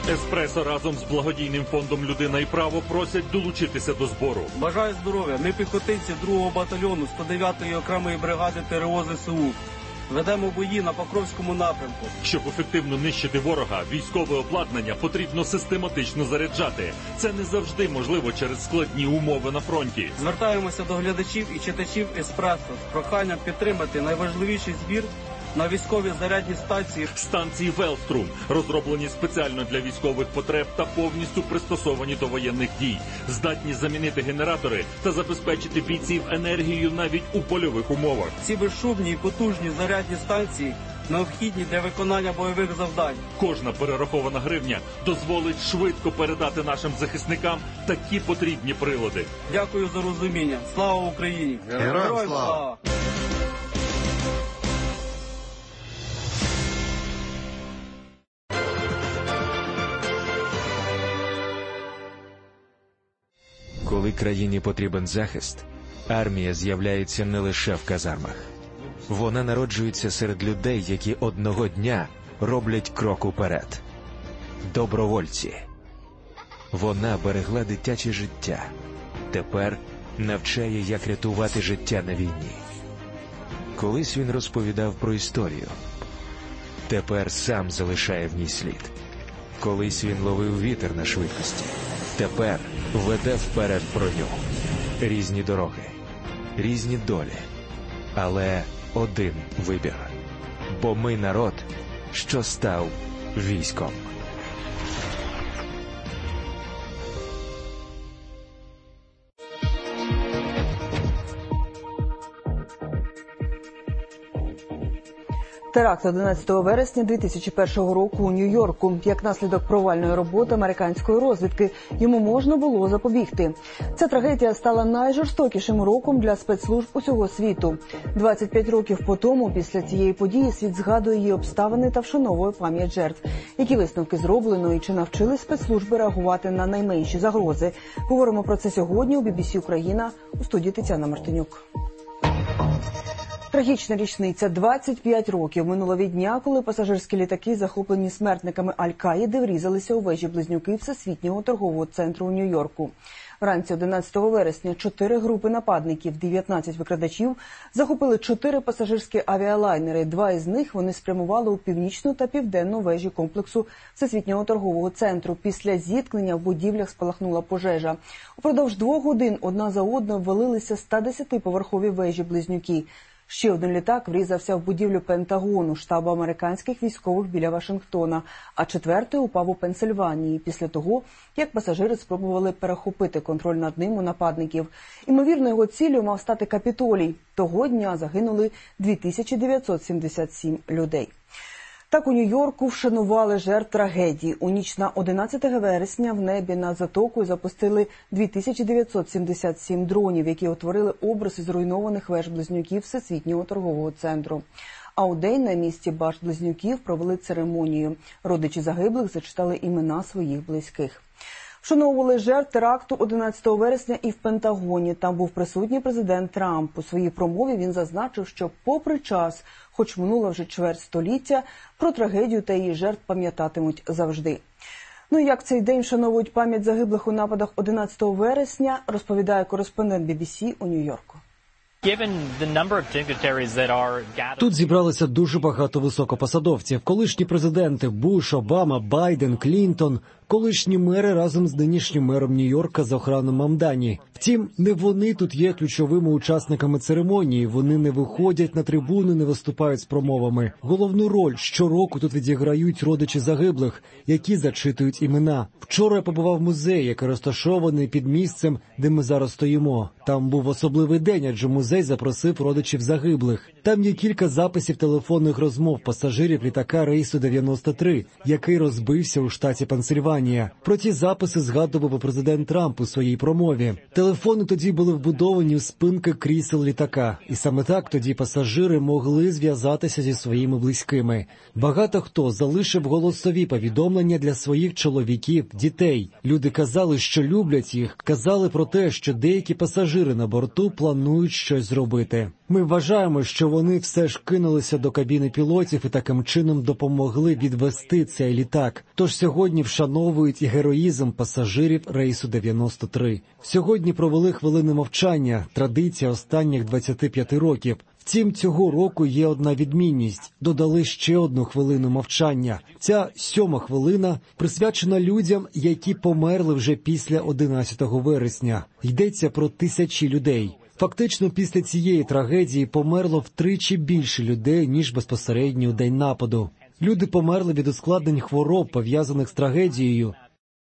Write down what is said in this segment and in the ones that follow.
Еспресо разом з благодійним фондом «Людина і право» просять долучитися до збору. Бажаю здоров'я. Ми піхотинці 2-го батальйону 109-ї окремої бригади ТРО ЗСУ. Ведемо бої на Покровському напрямку. Щоб ефективно нищити ворога, військове обладнання потрібно систематично заряджати. Це не завжди можливо через складні умови на фронті. Звертаємося до глядачів і читачів «Еспресо» з проханням підтримати найважливіший збір на військові зарядні станції. Станції «Велструм» розроблені спеціально для військових потреб та повністю пристосовані до воєнних дій. Здатні замінити генератори та забезпечити бійців енергією навіть у польових умовах. Ці безшумні і потужні зарядні станції необхідні для виконання бойових завдань. Кожна перерахована гривня дозволить швидко передати нашим захисникам такі потрібні прилади. Дякую за розуміння. Слава Україні! Героям слава! Коли країні потрібен захист, армія з'являється не лише в казармах. Вона народжується серед людей, які одного дня роблять крок уперед. Добровольці. Вона берегла дитяче життя. Тепер навчає, як рятувати життя на війні. Колись він розповідав про історію. Тепер сам залишає в ній слід. Колись він ловив вітер на швидкості. Тепер веде вперед броню. Різні дороги, різні долі. Але один вибір. Бо ми народ, що став військом. Теракт 11 вересня 2001 року у Нью-Йорку. Як наслідок провальної роботи американської розвідки, йому можна було запобігти. Ця трагедія стала найжорстокішим роком для спецслужб усього світу. 25 років по тому, після цієї події, світ згадує її обставини та вшановує пам'ять жертв. Які висновки зроблено і чи навчили спецслужби реагувати на найменші загрози? Говоримо про це сьогодні у BBC Україна, у студії Тетяна Мартинюк. Трагічна річниця. 25 років минуло від дня, коли пасажирські літаки, захоплені смертниками Аль-Каїди, врізалися у вежі-близнюки Всесвітнього торгового центру у Нью-Йорку. Вранці 11 вересня 4 групи нападників, 19 викрадачів, захопили 4 пасажирські авіалайнери. 2 із них вони спрямували у північну та південну вежі комплексу Всесвітнього торгового центру. Після зіткнення в будівлях спалахнула пожежа. Упродовж 2 годин одна за одною ввалилися 110-поверхові вежі-близнюки. Ще один літак врізався в будівлю Пентагону, штабу американських військових біля Вашингтона, а 4-й упав у Пенсильванії після того, як пасажири спробували перехопити контроль над ним у нападників. Імовірно, його ціллю мав стати Капітолій. Того дня загинули 2977 людей. Так у Нью-Йорку вшанували жертв трагедії. У ніч на 11 вересня в небі над затокою запустили 2977 дронів, які утворили образ із зруйнованих веж-близнюків Всесвітнього торгового центру. А у день на місці башт-близнюків провели церемонію. Родичі загиблих зачитали імена своїх близьких. Вшановували жертв теракту 11 вересня і в Пентагоні. Там був присутній президент Трамп. У своїй промові він зазначив, що попри час, хоч минуло вже чверть століття, про трагедію та її жертв пам'ятатимуть завжди. Ну і як цей день вшановують пам'ять загиблих у нападах 11 вересня, розповідає кореспондент BBC у Нью-Йорку. Тут зібралося дуже багато високопосадовців. Колишні президенти Буш, Обама, Байден, Клінтон, колишні мери разом з нинішнім мером Нью-Йорка Зохраном Мамдані. Втім, не вони тут є ключовими учасниками церемонії. Вони не виходять на трибуни, не виступають з промовами. Головну роль щороку тут відіграють родичі загиблих, які зачитують імена. Вчора я побував в музеї, який розташований під місцем, де ми зараз стоїмо. Там був особливий день, адже музей запросив родичів загиблих. Там є кілька записів телефонних розмов пасажирів літака рейсу 93, який розбився у штаті Пенсильванія. Про ті записи згадував президент Трамп у своїй промові. Телефони тоді були вбудовані в спинки крісел літака. І саме так тоді пасажири могли зв'язатися зі своїми близькими. Багато хто залишив голосові повідомлення для своїх чоловіків, дітей. Люди казали, що люблять їх. Казали про те, що деякі пасажири на борту планують щось зробити. Ми вважаємо, що вони все ж кинулися до кабіни пілотів і таким чином допомогли відвести цей літак. Тож сьогодні вшановують і героїзм пасажирів рейсу 93. Сьогодні провели хвилини мовчання, традиція останніх 25 років. Втім, цього року є одна відмінність. Додали ще одну хвилину мовчання. Ця 7-ма хвилина присвячена людям, які померли вже після 11 вересня. Йдеться про тисячі людей. Фактично, після цієї трагедії померло втричі більше людей, ніж безпосередньо у день нападу. Люди померли від ускладнень хвороб, пов'язаних з трагедією.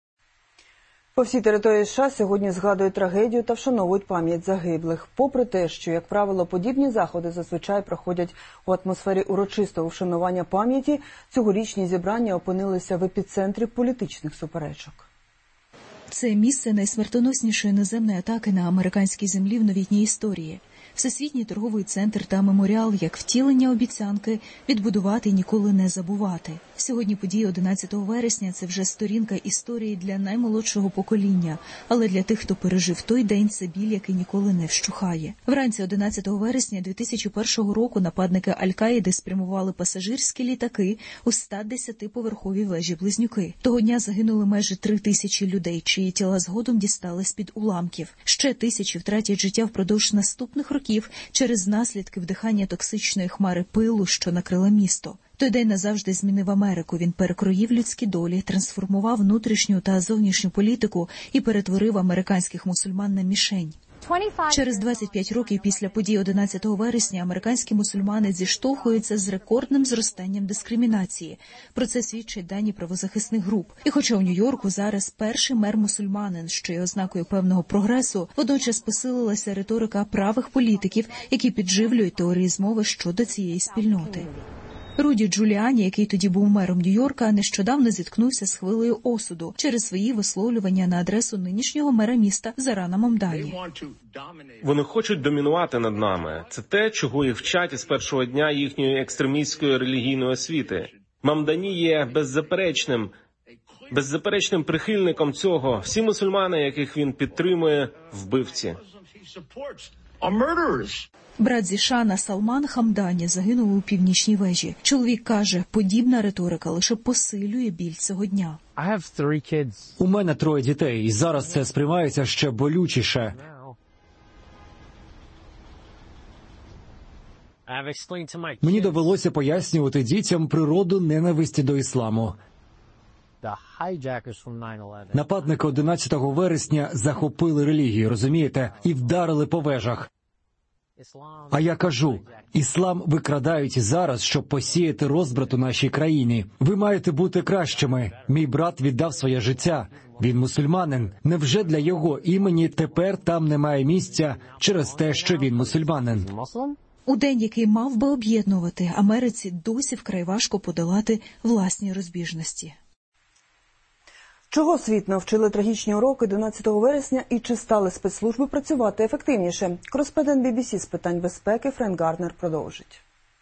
По всій території США сьогодні згадують трагедію та вшановують пам'ять загиблих. Попри те, що, як правило, подібні заходи зазвичай проходять у атмосфері урочистого вшанування пам'яті, цьогорічні зібрання опинилися в епіцентрі політичних суперечок. Це місце найсмертоноснішої наземної атаки на американській землі в новітній історії. Всесвітній торговий центр та меморіал як втілення обіцянки відбудувати і ніколи не забувати. Сьогодні події 11 вересня – це вже сторінка історії для наймолодшого покоління, але для тих, хто пережив той день, це біль, який ніколи не вщухає. Вранці 11 вересня 2001 року нападники Аль-Каїди спрямували пасажирські літаки у 110-поверхові вежі-близнюки. Того дня загинули майже 3000 людей, чиї тіла згодом дістали з-під уламків. Ще тисячі втратять життя впродовж наступних років через наслідки вдихання токсичної хмари пилу, що накрила місто. Той день назавжди змінив Америку. Він перекроїв людські долі, трансформував внутрішню та зовнішню політику і перетворив американських мусульман на мішень. Через 25 років після подій 11 вересня американські мусульмани зіштовхуються з рекордним зростанням дискримінації. Про це свідчать дані правозахисних груп. І хоча у Нью-Йорку зараз перший мер-мусульманин, що є ознакою певного прогресу, водночас посилилася риторика правих політиків, які підживлюють теорії змови щодо цієї спільноти. Руді Джуліані, який тоді був мером Нью-Йорка, нещодавно зіткнувся з хвилею осуду через свої висловлювання на адресу нинішнього мера міста Зарана Мамдані. Вони хочуть домінувати над нами. Це те, чого їх вчать із першого дня їхньої екстремістської релігійної освіти. Мамдані є беззаперечним прихильником цього. Всі мусульмани, яких він підтримує, вбивці. Брат Зішана Салман Хамдані загинув у північній вежі. Чоловік каже, подібна риторика лише посилює біль цього дня. У мене 3 дітей, і зараз це сприймається ще болючіше. Мені довелося пояснювати дітям природу ненависті до ісламу. Нападники 11 вересня захопили релігію, розумієте, і вдарили по вежах. А я кажу, іслам викрадають зараз, щоб посіяти розбрат у нашій країні. Ви маєте бути кращими. Мій брат віддав своє життя. Він мусульманин. Невже для його імені тепер там немає місця через те, що він мусульманин? У день, який мав би об'єднувати, Америці досі вкрай важко подолати власні розбіжності. Чого світ навчили трагічні уроки 11 вересня і чи стали спецслужби працювати ефективніше? Кореспондент BBC з питань безпеки Френк Гарднер продовжить.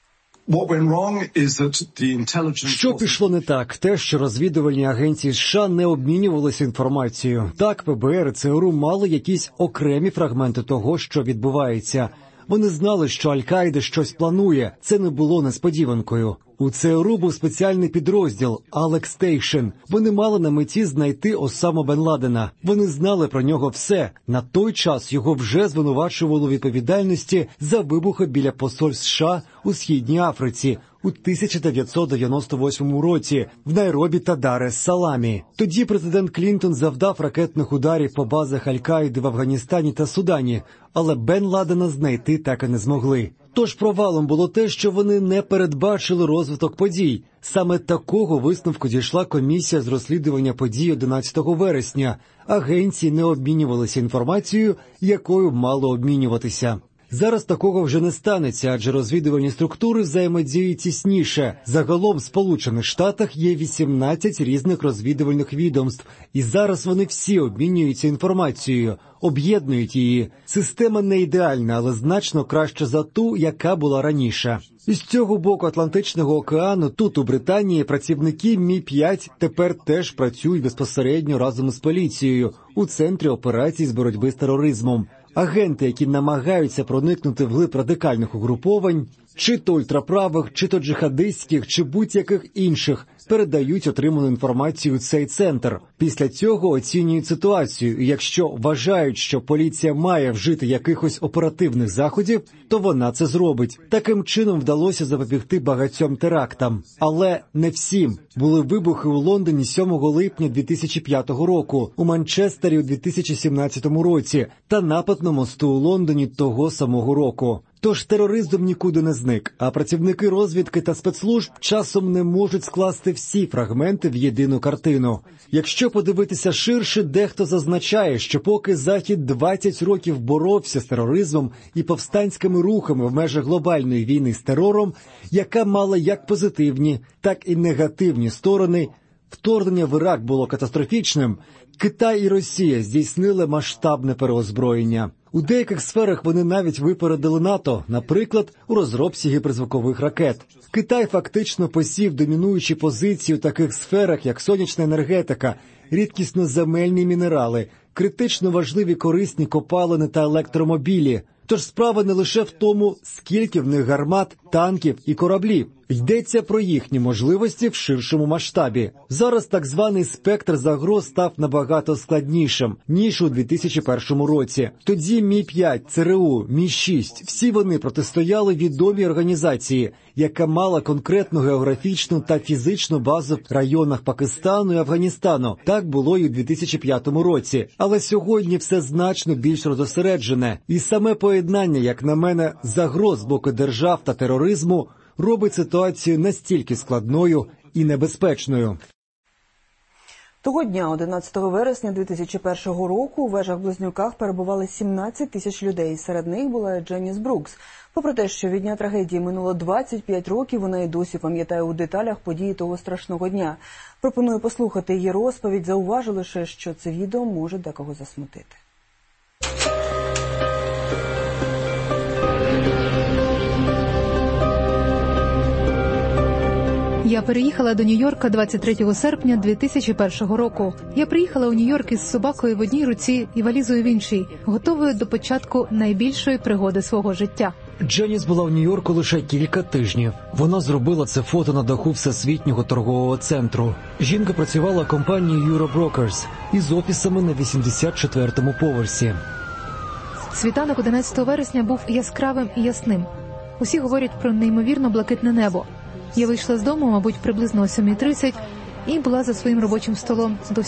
Що пішло не так? Те, що розвідувальні агенції США не обмінювалися інформацією. Так, ФБР і ЦРУ мали якісь окремі фрагменти того, що відбувається. Вони знали, що Аль-Каїда щось планує. Це не було несподіванкою. У ЦРУ був спеціальний підрозділ «Алекс Стейшн». Вони мали на меті знайти Осаму бен Ладена. Вони знали про нього все. На той час його вже звинувачували у відповідальності за вибухи біля посольств США у Східній Африці у 1998 році в Найробі та Дар-ес-Саламі. Тоді президент Клінтон завдав ракетних ударів по базах Аль-Каїди в Афганістані та Судані, але бен Ладена знайти так і не змогли. Тож провалом було те, що вони не передбачили розвиток подій. Саме такого висновку дійшла комісія з розслідування подій 11 вересня. Агенції не обмінювалися інформацією, якою мало обмінюватися. Зараз такого вже не станеться, адже розвідувальні структури взаємодіють тісніше. Загалом в Сполучених Штатах є 18 різних розвідувальних відомств, і зараз вони всі обмінюються інформацією, об'єднують її. Система не ідеальна, але значно краща за ту, яка була раніше. Із цього боку Атлантичного океану, тут у Британії, працівники Мі-5 тепер теж працюють безпосередньо разом із поліцією у Центрі операцій з боротьби з тероризмом. Агенти, які намагаються проникнути вглиб радикальних угруповань, чи то ультраправих, чи то джихадистських, чи будь-яких інших, передають отриману інформацію у цей центр. Після цього оцінюють ситуацію, і якщо вважають, що поліція має вжити якихось оперативних заходів, то вона це зробить. Таким чином вдалося запобігти багатьом терактам. Але не всім. Були вибухи у Лондоні 7 липня 2005 року, у Манчестері у 2017 році та напад на мосту у Лондоні того самого року. Тож тероризм нікуди не зник, а працівники розвідки та спецслужб часом не можуть скласти всі фрагменти в єдину картину. Якщо подивитися ширше, дехто зазначає, що поки Захід 20 років боровся з тероризмом і повстанськими рухами в межах глобальної війни з терором, яка мала як позитивні, так і негативні сторони, вторгнення в Ірак було катастрофічним, Китай і Росія здійснили масштабне переозброєння. У деяких сферах вони навіть випередили НАТО, наприклад, у розробці гіперзвукових ракет. Китай фактично посів домінуючі позиції у таких сферах, як сонячна енергетика, рідкісноземельні мінерали, критично важливі корисні копалини та електромобілі. Тож справа не лише в тому, скільки в них гармат, танків і кораблів. Йдеться про їхні можливості в ширшому масштабі. Зараз так званий спектр загроз став набагато складнішим, ніж у 2001 році. Тоді Мі-5, ЦРУ, Мі-6 – всі вони протистояли відомій організації, яка мала конкретну географічну та фізичну базу в районах Пакистану і Афганістану. Так було і у 2005 році. Але сьогодні все значно більш розосереджене. І саме поєднання, як на мене, загроз з боку держав та тероризму робить ситуацію настільки складною і небезпечною. Того дня, 11 вересня 2001 року, у вежах-близнюках перебували 17 тисяч людей. Серед них була Дженіс Брукс. Попри те, що від дня трагедії минуло 25 років, вона і досі пам'ятає у деталях події того страшного дня. Пропоную послухати її розповідь, зауважу лише, що це відео може декого засмутити. Я переїхала до Нью-Йорка 23 серпня 2001 року. Я приїхала у Нью-Йорк із собакою в одній руці і валізою в іншій, готовою до початку найбільшої пригоди свого життя. Дженіс була в Нью-Йорку лише кілька тижнів. Вона зробила це фото на даху Всесвітнього торгового центру. Жінка працювала в компанії Euro Brokers із офісами на 84-му поверсі. Світанок 11 вересня був яскравим і ясним. Усі говорять про неймовірно блакитне небо. Я вийшла з дому, мабуть, приблизно о 7:30 і була за своїм робочим столом до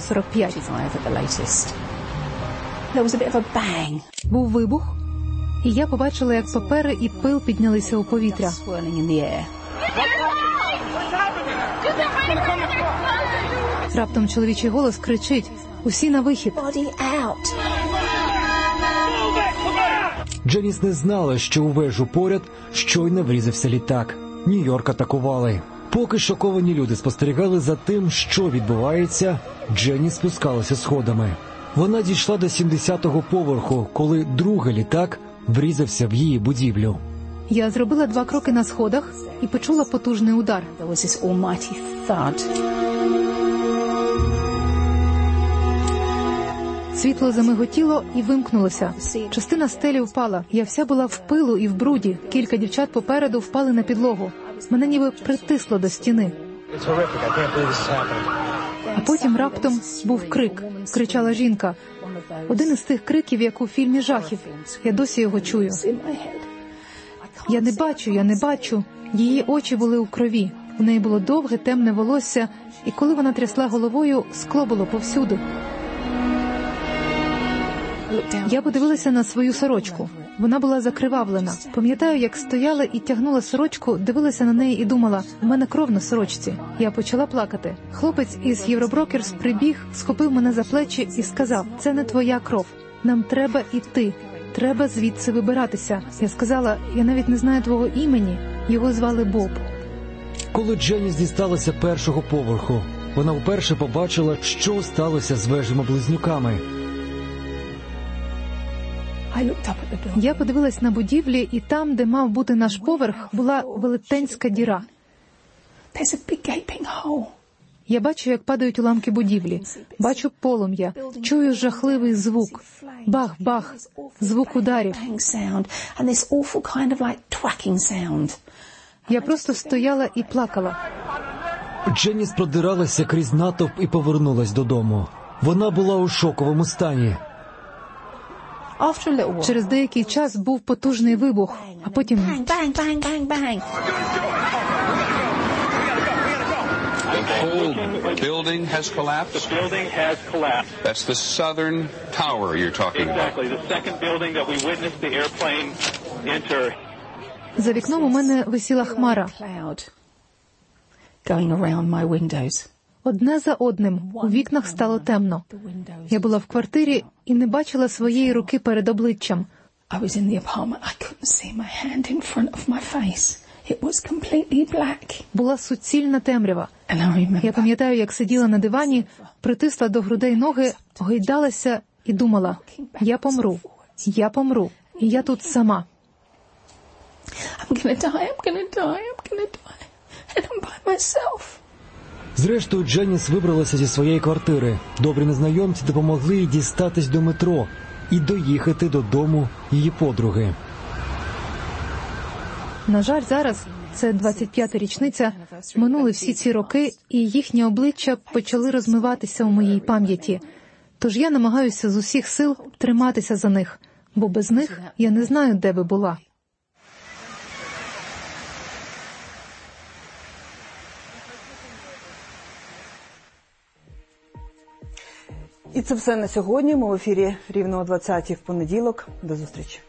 7:45. Був вибух, і я побачила, як папери і пил піднялися у повітря. Раптом чоловічий голос кричить: «Усі на вихід!» Дженіс не знала, що у вежу поряд щойно врізався літак. Нью-Йорк атакували. Поки шоковані люди спостерігали за тим, що відбувається, Дженіс спускалася сходами. Вона дійшла до 70-го поверху, коли другий літак врізався в її будівлю. Я зробила 2 кроки на сходах і почула потужний удар. Світло замиготіло і вимкнулося. Частина стелі впала. Я вся була в пилу і в бруді. Кілька дівчат попереду впали на підлогу. Мене ніби притисло до стіни. А потім раптом був крик. Кричала жінка. Один із тих криків, як у фільмі жахів. Я досі його чую. Я не бачу. Її очі були у крові. У неї було довге, темне волосся, і коли вона трясла головою, скло було повсюди. Я подивилася на свою сорочку. Вона була закривавлена. Пам'ятаю, як стояла і тягнула сорочку, дивилася на неї і думала: у мене кров на сорочці. Я почала плакати. Хлопець із Євроброкерс прибіг, схопив мене за плечі і сказав: це не твоя кров. Нам треба іти. Треба звідси вибиратися. Я сказала: я навіть не знаю твого імені. Його звали Боб. Коли Дженіс дісталася першого поверху, вона вперше побачила, що сталося з вежами-близнюками. Я подивилась на будівлі, і там, де мав бути наш поверх, була велетенська діра. Я бачу, як падають уламки будівлі, бачу полум'я, чую жахливий звук. Бах-бах, звук ударів. Я просто стояла і плакала. Дженіс продиралася крізь натовп і повернулась додому. Вона була у шоковому стані. Через деякий час був потужний вибух, а потім... The whole building has collapsed? The building has collapsed. That's the southern tower you're talking about. Exactly. The second building that we witnessed the airplane enter. За вікном у мене висіла хмара. Одне за одним у вікнах стало темно. Я була в квартирі і не бачила своєї руки перед обличчям. Була суцільна темрява. Я пам'ятаю, як сиділа на дивані, притисла до грудей ноги, гойдалася і думала: я помру, і я тут сама. Зрештою, Дженіс вибралася зі своєї квартири. Добрі незнайомці допомогли їй дістатись до метро і доїхати додому її подруги. На жаль, зараз, це 25-та річниця, минули всі ці роки, і їхні обличчя почали розмиватися у моїй пам'яті. Тож я намагаюся з усіх сил триматися за них, бо без них я не знаю, де би була. І це все на сьогодні. Ми в ефірі рівно о 20-й в понеділок. До зустрічі.